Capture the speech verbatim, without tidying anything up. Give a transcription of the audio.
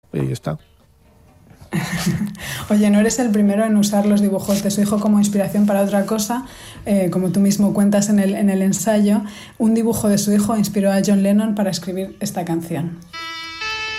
y ahí está. Oye, no eres el primero en usar los dibujos de su hijo como inspiración para otra cosa. Eh, como tú mismo cuentas en el, en el ensayo, un dibujo de su hijo inspiró a John Lennon para escribir esta canción.